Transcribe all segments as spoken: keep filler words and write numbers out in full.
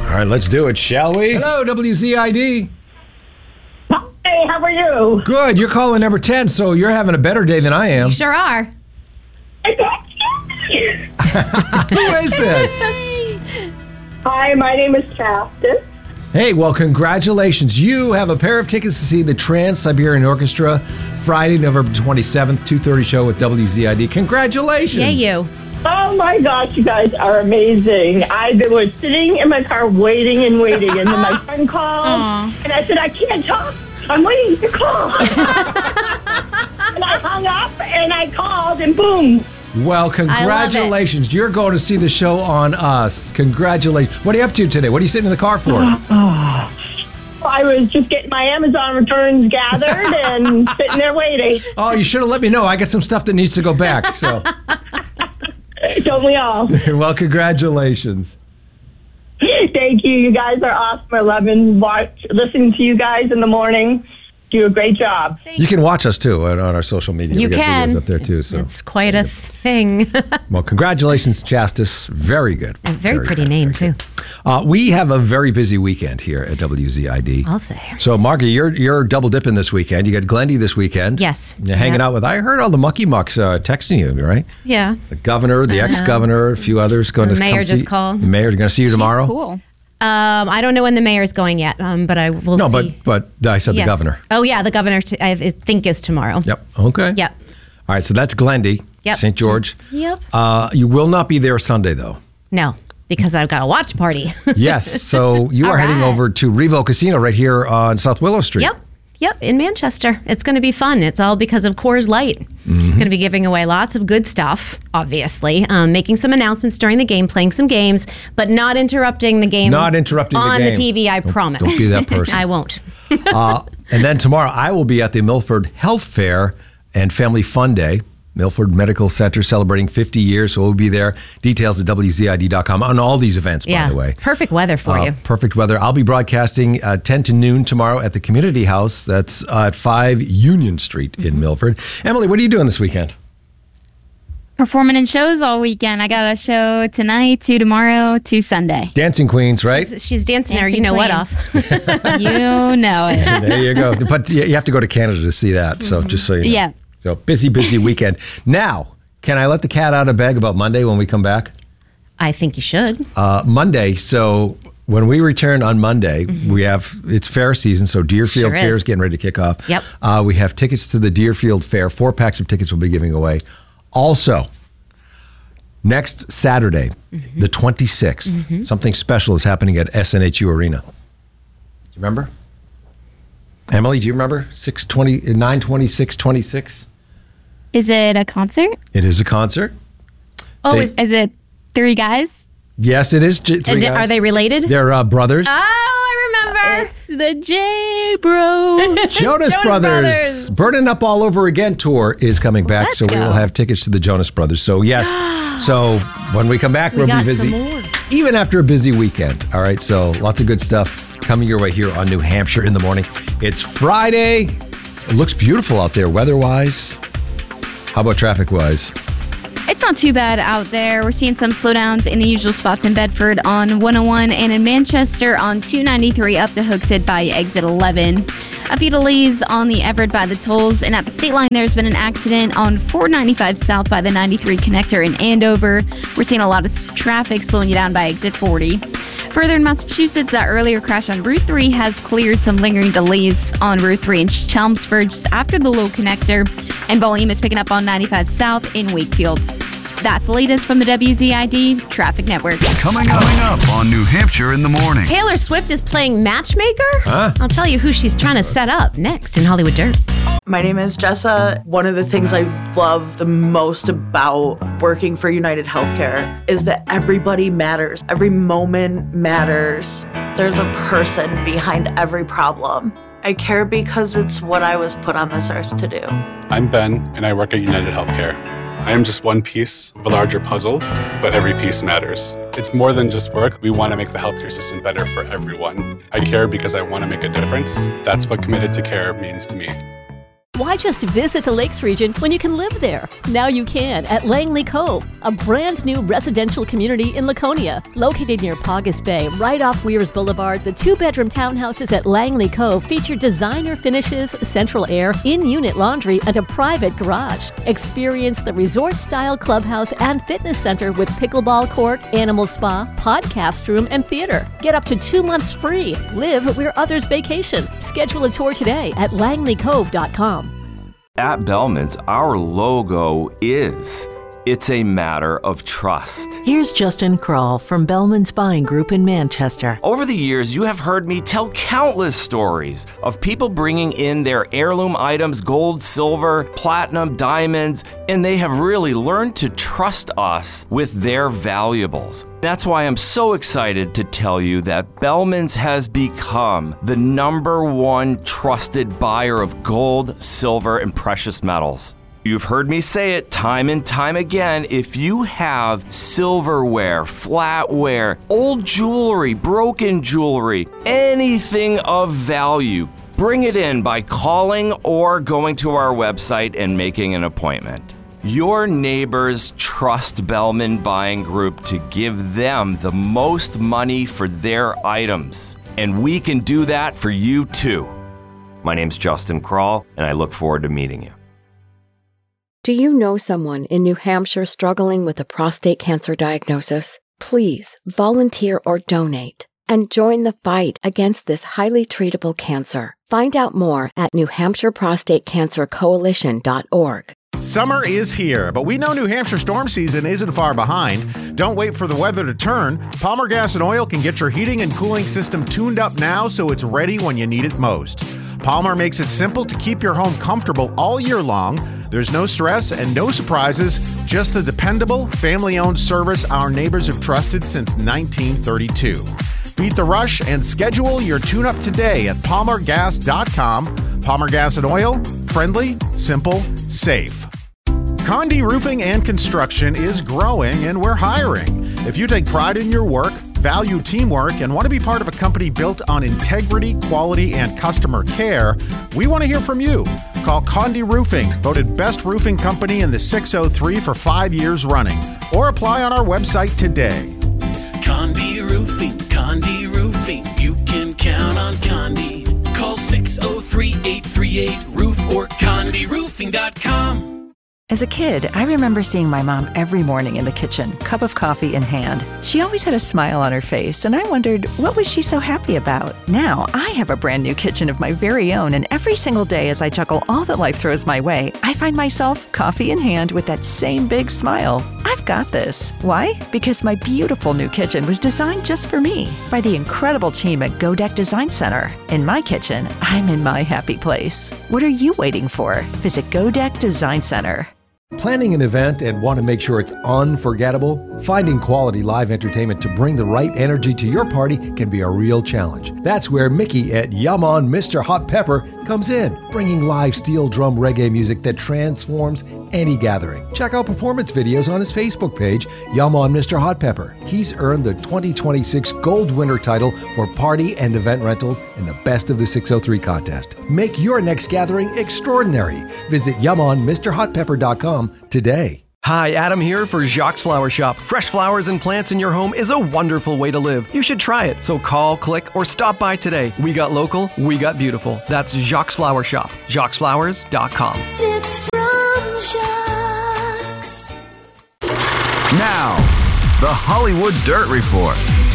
All right, let's do it, shall we? Hello, W Z I D. Hey, how are you? Good. You're calling number ten, so you're having a better day than I am. You sure are. Who is this? Hi, my name is Chastis. Hey, well, congratulations. You have a pair of tickets to see the Trans-Siberian Orchestra Friday, November twenty-seventh, two thirty show with W Z I D. Congratulations. Yeah, you. Oh my gosh, you guys are amazing. I was sitting in my car waiting and waiting, and then my friend called, Aww. and I said, I can't talk. I'm waiting to call. And I hung up, and I called, and boom. Well, congratulations. You're going to see the show on us. Congratulations. What are you up to today? What are you sitting in the car for? I was just getting my Amazon returns gathered and sitting there waiting. Oh, you should have let me know. I got some stuff that needs to go back. So, Don't we all? well, congratulations. Thank you. You guys are awesome. I love and watch, listening to you guys in the morning. Do a great job. You can watch us too on on our social media. You we got can. videos up there too. So It's quite a thing. well, congratulations, Chastis. Very good. A very, Very pretty good. name, Very too. good. Uh, we have a very busy weekend here at W Z I D. I'll say. So, Margie, you're you're double dipping this weekend. You got Glendy this weekend. Yes. You're hanging Yeah. out with. I heard all the mucky mucks uh, texting you, right? Yeah. The governor, the ex-governor, a few others going The to mayor come just see. called. The mayor's going to see you tomorrow. Cool. Um, I don't know when the mayor's going yet, um, but I will No, see. but but I said Yes. the governor. Oh, yeah, the governor, t- I think, is tomorrow. Yep. Okay. Yep. All right. So that's Glendy, Yep. Saint George. Yep. Uh, you will not be there Sunday though. No, because I've got a watch party. Yes. So you are All heading right. over to Revo Casino right here on South Willow Street. Yep. Yep, in Manchester. It's going to be fun. It's all because of Coors Light. Mm-hmm. Going to be giving away lots of good stuff, obviously. Um, making some announcements during the game, playing some games, but not interrupting the game. Not interrupting the on game. the T V, I promise. Don't be that person. I won't. uh, and then tomorrow I will be at the Milford Health Fair and Family Fun Day. Milford Medical Center celebrating fifty years, so we'll be there. Details at W Z I D dot com on all these events, yeah. by the way. Perfect weather for Uh, you. Perfect weather. I'll be broadcasting uh, ten to noon tomorrow at the Community House. That's uh, at five Union Street in Mm-hmm. Milford. Emily, what are you doing this weekend? Performing in shows all weekend. I got a show tonight, two tomorrow, two Sunday. Dancing Queens, right? She's, she's dancing her, you Dancing know what, Queen. off. You know it. There you go. But you you have to go to Canada to see that, so just so you know. Yeah. So busy, busy weekend. Now, can I let the cat out of bag about Monday when we come back? I think you should. Uh, Monday, so when we return on Monday, we have, it's fair season, so Deerfield Sure Fair is. is getting ready to kick off. Yep. Uh, we have tickets to the Deerfield Fair. Four packs of tickets we'll be giving away. Also, next Saturday, the twenty-sixth, something special is happening at S N H U Arena. Do you remember? Emily, do you remember? six twenty, nine twenty-six twenty-six? Is it a concert? It is a concert. Oh, They- is, Is it three guys? Yes, it is. J- three and guys. are they related? They're uh, brothers. Oh, I remember. It's the J Bros. Jonas, Jonas Brothers. Brothers. Burning Up All Over Again tour is coming back, Let's so we go. will have tickets to the Jonas Brothers. So, yes. So, when we come back, We we'll got be busy. some more. Even after a busy weekend. All right, so lots of good stuff coming your way here on New Hampshire in the morning. It's Friday. It looks beautiful out there weather-wise. How about traffic-wise? It's not too bad out there. We're seeing some slowdowns in the usual spots in Bedford on one oh one and in Manchester on two ninety-three up to Hooksett by exit eleven. A few delays on the Everett by the tolls, and at the state line there's been an accident on four ninety-five south by the ninety-three connector in Andover. We're seeing a lot of s- traffic slowing you down by exit forty. Further in Massachusetts, that earlier crash on Route three has cleared some lingering delays on Route three in Chelmsford just after the low connector, and volume is picking up on ninety-five south in Wakefield. That's the latest from the W Z I D Traffic Network. Coming, coming up on New Hampshire in the morning. Taylor Swift is playing matchmaker? Huh? I'll tell you who she's trying to set up next in Hollywood Dirt. My name is Jessa. One of the things I love the most about working for United Healthcare is that everybody matters. Every moment matters. There's a person behind every problem. I care because it's what I was put on this earth to do. I'm Ben, and I work at United Healthcare. I am just one piece of a larger puzzle, but every piece matters. It's more than just work. We want to make the healthcare system better for everyone. I care because I want to make a difference. That's what committed to care means to me. Why just visit the Lakes region when you can live there? Now you can at Langley Cove, a brand new residential community in Laconia. Located near Paugus Bay, right off Weirs Boulevard, the two-bedroom townhouses at Langley Cove feature designer finishes, central air, in-unit laundry, and a private garage. Experience the resort-style clubhouse and fitness center with pickleball court, animal spa, podcast room, and theater. Get up to two months free. Live where others vacation. Schedule a tour today at langley cove dot com. At Bellman's, our logo is, it's a matter of trust. Here's Justin Kroll from Bellman's Buying Group in Manchester. Over the years, you have heard me tell countless stories of people bringing in their heirloom items, gold, silver, platinum, diamonds, and they have really learned to trust us with their valuables. That's why I'm so excited to tell you that Bellman's has become the number one trusted buyer of gold, silver, and precious metals. You've heard me say it time and time again. If you have silverware, flatware, old jewelry, broken jewelry, anything of value, bring it in by calling or going to our website and making an appointment. Your neighbors trust Bellman Buying Group to give them the most money for their items, and we can do that for you too. My name's Justin Kroll, and I look forward to meeting you. Do you know someone in New Hampshire struggling with a prostate cancer diagnosis? Please volunteer or donate and join the fight against this highly treatable cancer. Find out more at new hampshire prostate cancer coalition dot org. Summer is here, but we know New Hampshire storm season isn't far behind. Don't wait for the weather to turn. Palmer Gas and Oil can get your heating and cooling system tuned up now so it's ready when you need it most. Palmer makes it simple to keep your home comfortable all year long. There's no stress and no surprises, just the dependable, family-owned service our neighbors have trusted since nineteen thirty-two. Beat the rush and schedule your tune-up today at palmer gas dot com. Palmer Gas and Oil, friendly, simple, safe. Condé Roofing and Construction is growing and we're hiring. If you take pride in your work, value teamwork, and want to be part of a company built on integrity, quality, and customer care, we want to hear from you. Call Condé Roofing, voted best roofing company in the six oh three for five years running, or apply on our website today. Condé Roofing, Condé Roofing, you can count on Condé. Call six oh three, eight three eight, roof or condé roofing dot com. As a kid, I remember seeing my mom every morning in the kitchen, cup of coffee in hand. She always had a smile on her face, and I wondered, what was she so happy about? Now, I have a brand new kitchen of my very own, and every single day as I juggle all that life throws my way, I find myself, coffee in hand, with that same big smile. I've got this. Why? Because my beautiful new kitchen was designed just for me by the incredible team at Godek Design Center. In my kitchen, I'm in my happy place. What are you waiting for? Visit Godek Design Center. Planning an event and want to make sure it's unforgettable? Finding quality live entertainment to bring the right energy to your party can be a real challenge. That's where Mickey at Yum On Mister Hot Pepper comes in, bringing live steel drum reggae music that transforms any gathering. Check out performance videos on his Facebook page, Yum On Mister Hot Pepper. He's earned the twenty twenty-six Gold Winner title for party and event rentals in the Best of the six oh three contest. Make your next gathering extraordinary. Visit yum on mister hot pepper dot com today. Hi, Adam here for Jacques Flower Shop. Fresh flowers and plants in your home is a wonderful way to live. You should try it. So call, click, or stop by today. We got local, we got beautiful. That's Jacques Flower Shop. jacques flowers dot com. It's from Jacques. Now, the Hollywood Dirt Report.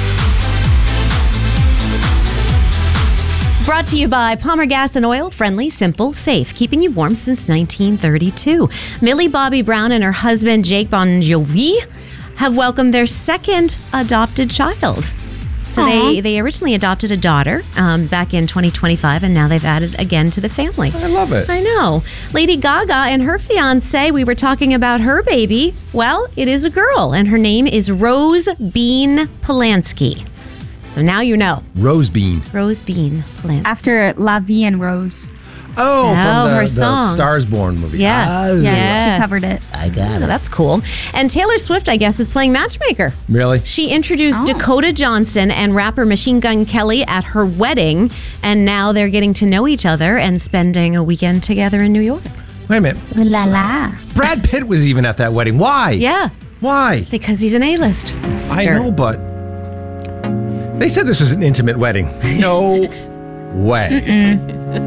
Brought to you by Palmer Gas and Oil, friendly, simple, safe, keeping you warm since nineteen thirty-two. Millie Bobby Brown and her husband, Jake Bon Jovi, have welcomed their second adopted child. So they, they originally adopted a daughter um, back in twenty twenty-five, and now they've added again to the family. I love it. I know. Lady Gaga and her fiance, we were talking about her baby. Well, it is a girl, and her name is Rose Bean Polanski. So now you know. Rose Bean. Rose Bean Polanski. After La Vie en Rose. Oh, Oh, from the, her the song. Stars Born movie. Yes. Ah, yes. She covered it. I got Oh, that's cool. And Taylor Swift, I guess, is playing matchmaker. Really? She introduced Oh. Dakota Johnson and rapper Machine Gun Kelly at her wedding, and now they're getting to know each other and spending a weekend together in New York. Wait a minute. La la. Brad Pitt was even at that wedding. Why? Yeah. Why? Because he's an A-list. I Dirt. know, but they said this was an intimate wedding. No way. Mm-mm.